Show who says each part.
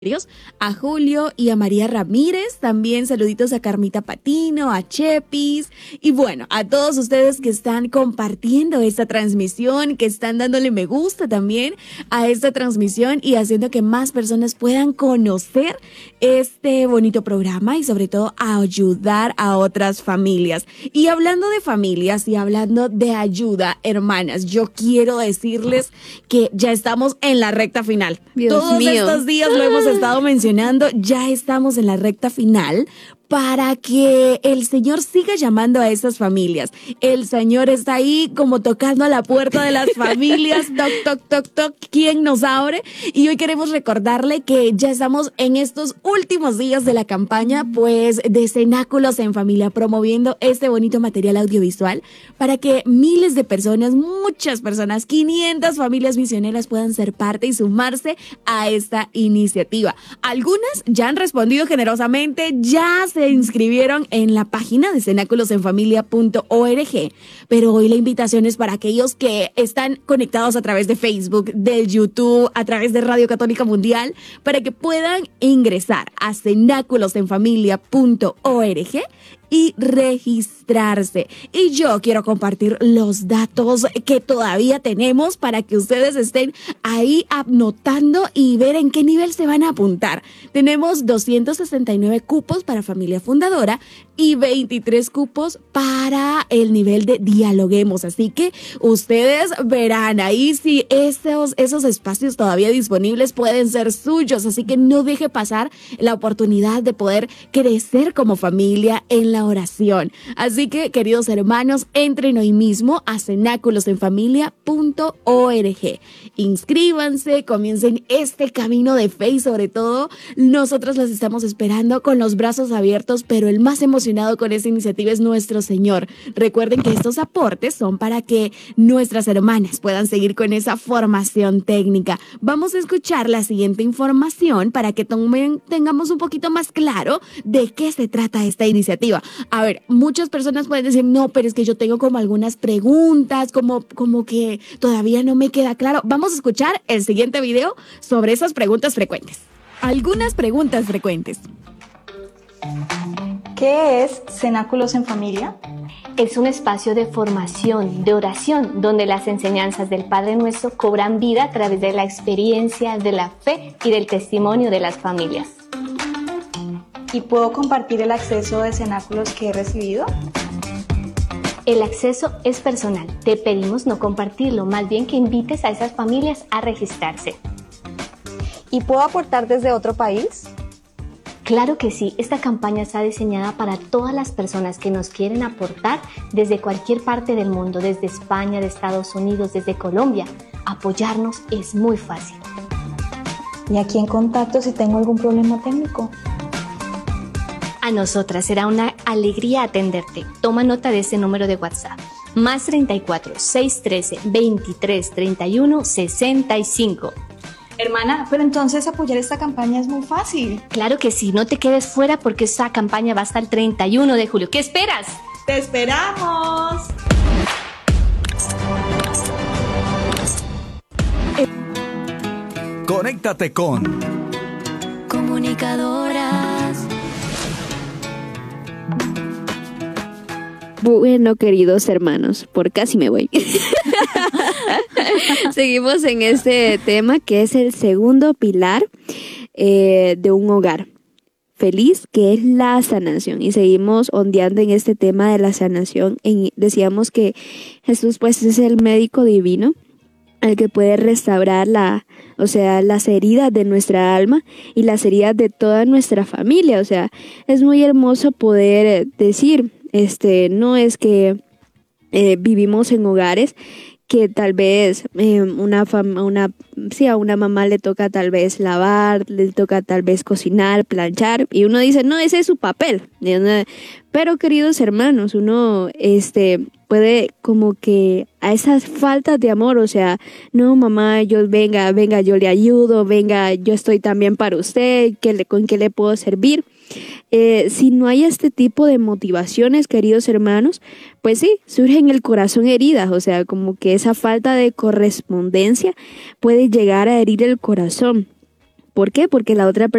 Speaker 1: a Julio y a María Ramírez, también saluditos a Carmita Patino, a Chepis y bueno, a todos ustedes que están compartiendo esta transmisión, que están dándole me gusta también a esta transmisión y haciendo que más personas puedan conocer este bonito programa y sobre todo ayudar a otras familias. Y hablando de familias y hablando de ayuda, hermanas, yo quiero decirles que ya estamos en la recta final. Todos estos días lo hemos estado mencionando, ya estamos en la recta final para que el Señor siga llamando a estas familias. El Señor está ahí como tocando a la puerta de las familias, toc, toc, toc, toc, ¿quién nos abre? Y hoy queremos recordarle que ya estamos en estos últimos días de la campaña, pues, de Cenáculos en Familia, promoviendo este bonito material audiovisual para que miles de personas, muchas personas, 500 familias misioneras puedan ser parte y sumarse a esta iniciativa. Algunas ya han respondido generosamente, ya se inscribieron en la página de cenáculosenfamilia.org, pero hoy la invitación es para aquellos que están conectados a través de Facebook, de YouTube, a través de Radio Católica Mundial, para que puedan ingresar a cenáculosenfamilia.org y registrarse. Y yo quiero compartir los datos que todavía tenemos para que ustedes estén ahí anotando y ver en qué nivel se van a apuntar. Tenemos 269 cupos para familia fundadora y 23 cupos para el nivel de dialoguemos. Así que ustedes verán ahí si esos espacios todavía disponibles pueden ser suyos. Así que no deje pasar la oportunidad de poder crecer como familia en la oración. Así que, queridos hermanos, entren hoy mismo a cenáculosenfamilia.org. Inscríbanse, comiencen este camino de fe y sobre todo, nosotros las estamos esperando con los brazos abiertos, pero el más emocionado con esta iniciativa es nuestro Señor. Recuerden que estos aportes son para que nuestras hermanas puedan seguir con esa formación técnica. Vamos a escuchar la siguiente información para que tengamos un poquito más claro de qué se trata esta iniciativa. A ver, muchas personas pueden decir, no, pero es que yo tengo como algunas preguntas, como que todavía no me queda claro. Vamos a escuchar el siguiente video sobre esas preguntas frecuentes. Algunas preguntas frecuentes.
Speaker 2: ¿Qué es Cenáculos en Familia?
Speaker 3: Es un espacio de formación, de oración, donde las enseñanzas del Padre Nuestro cobran vida a través de la experiencia, de la fe y del testimonio de las familias.
Speaker 2: ¿Y puedo compartir el acceso de cenáculos que he recibido?
Speaker 3: El acceso es personal. Te pedimos no compartirlo, más bien que invites a esas familias a registrarse.
Speaker 2: ¿Y puedo aportar desde otro país?
Speaker 3: Claro que sí, esta campaña está diseñada para todas las personas que nos quieren aportar desde cualquier parte del mundo, desde España, de Estados Unidos, desde Colombia. Apoyarnos es muy fácil.
Speaker 2: ¿Y a quién contacto si tengo algún problema técnico?
Speaker 3: A nosotras será una alegría atenderte. Toma nota de este número de WhatsApp. Más 34 613 23 31 65.
Speaker 2: Hermana, pero entonces apoyar esta campaña es muy fácil.
Speaker 3: Claro que sí, no te quedes fuera porque esta campaña va hasta el 31 de julio. ¿Qué esperas?
Speaker 2: ¡Te esperamos!
Speaker 4: Conéctate con
Speaker 5: Comunicadoras.
Speaker 6: Bueno, queridos hermanos, por casi me voy. Seguimos en este tema que es el segundo pilar de un hogar feliz, que es la sanación. Y seguimos ondeando en este tema de la sanación. Decíamos que Jesús pues es el médico divino, el que puede restaurar las heridas de nuestra alma y las heridas de toda nuestra familia. O sea, es muy hermoso poder decir, no es que vivimos en hogares que tal vez a una mamá le toca tal vez lavar, le toca tal vez cocinar, planchar, y uno dice, no, ese es su papel. Pero queridos hermanos, uno puede como que a esas faltas de amor, o sea, no mamá, venga, yo le ayudo, venga, yo estoy también para usted, ¿con qué le puedo servir? Si no hay este tipo de motivaciones, queridos hermanos, pues sí, surge en el corazón heridas, o sea, como que esa falta de correspondencia puede llegar a herir el corazón. ¿Por qué? Porque la otra